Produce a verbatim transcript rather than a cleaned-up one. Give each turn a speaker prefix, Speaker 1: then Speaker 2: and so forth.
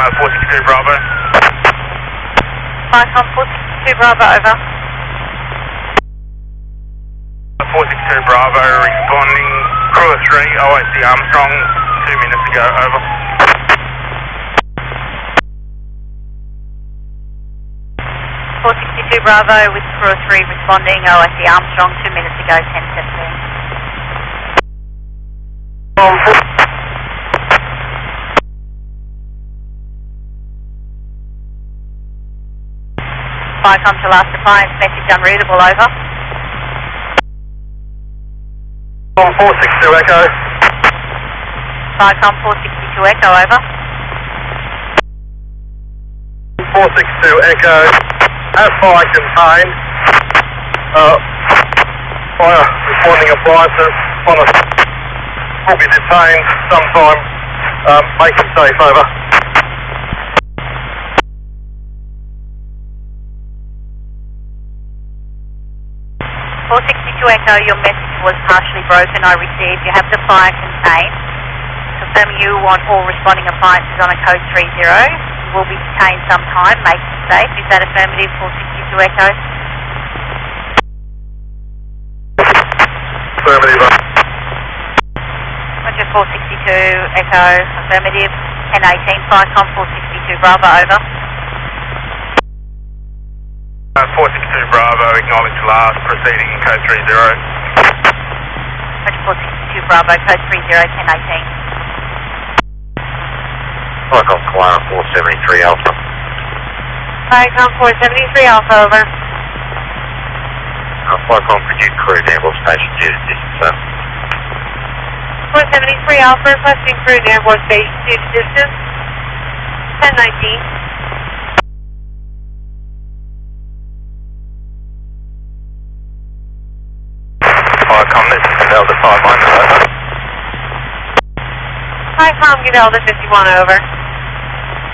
Speaker 1: Uh, four six two Bravo.
Speaker 2: Vicom four six two Bravo, over.
Speaker 1: four six two Bravo responding, crew of three, O S C Armstrong, two minutes ago, over.
Speaker 2: four six two Bravo with crew of three responding, O S C Armstrong, two minutes ago, ten seventeen. Vicom to last defiance, message unreadable, over.
Speaker 1: four six two Echo.
Speaker 2: Vicom four six two Echo, over.
Speaker 1: four six two Echo. As far as contained, uh, fire responding appliances on a, will be detained sometime, um, make it safe, over.
Speaker 2: four six two Echo, your message was partially broken, I received. You have the fire contained. Confirming you want all responding appliances on a code three zero. You will be detained sometime, make it safe. Is that affirmative, four six two Echo?
Speaker 1: Affirmative.
Speaker 2: Roger, four six two Echo, affirmative. ten eighteen, Vicom four six two Bravo, over.
Speaker 1: Uh, four six two Bravo, acknowledge last, proceeding in code three zero.
Speaker 2: Roger, four six two Bravo, code three zero, ten eighteen.
Speaker 3: Vicom Kalara four seventy-three Alpha.
Speaker 2: Vicom four seventy-three Alpha, over.
Speaker 3: Uh, Vicom Purdue crew Naval Station due to distance, sir.
Speaker 2: four seventy-three Alpha, requesting crew Naval Station due to distance. ten nineteen.
Speaker 1: Vicom, this is Delta five one, over.
Speaker 2: Vicom, get Delta fifty-one, over.